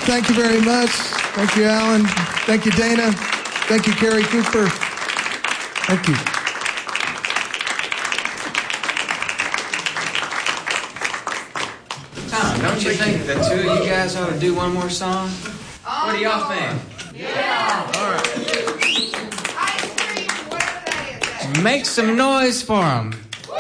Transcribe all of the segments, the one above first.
Thank you very much. Thank you, Alan. Thank you, Dana. Thank you, Carrie Cooper. Thank you. Tom, don't you think the two of you guys ought to do one more song? What do y'all think? Yeah. All right. Ice cream, whatever that is. Make some noise for them.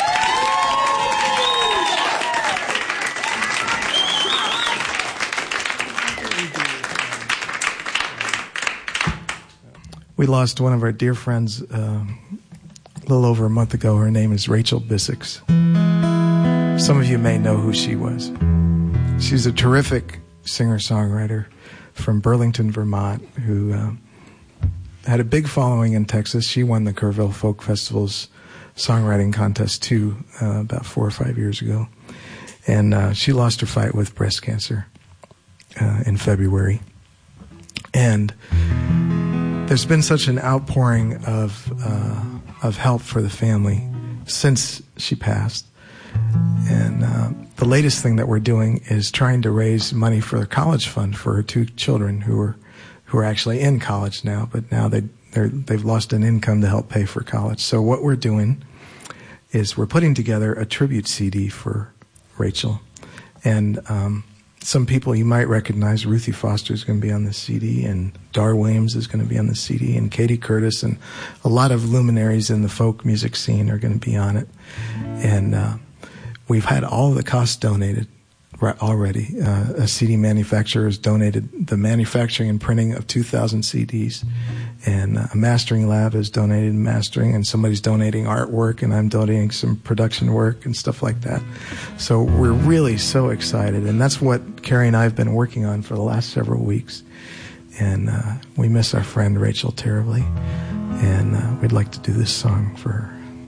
We lost one of our dear friends a little over a month ago. Her name is Rachel Bissix. Some of you may know who she was. She's a terrific singer-songwriter from Burlington, Vermont, who had a big following in Texas. She won the Kerrville Folk Festival's songwriting contest, too, about 4 or 5 years ago. And she lost her fight with breast cancer in February. And there's been such an outpouring of help for the family since she passed. And the latest thing that we're doing is trying to raise money for a college fund for her 2 children who are actually in college now, but now they've lost an income to help pay for college. So what we're doing is we're putting together a tribute CD for Rachel. And some people you might recognize. Ruthie Foster is going to be on this CD, and Dar Williams is going to be on the CD, and Katie Curtis, and a lot of luminaries in the folk music scene are going to be on it. And we've had all the costs donated already. A CD manufacturer has donated the manufacturing and printing of 2,000 CDs, and a mastering lab has donated mastering, and somebody's donating artwork, and I'm donating some production work and stuff like that. So we're really so excited, and that's what Carrie and I have been working on for the last several weeks. And we miss our friend Rachel terribly, and we'd like to do this song for her.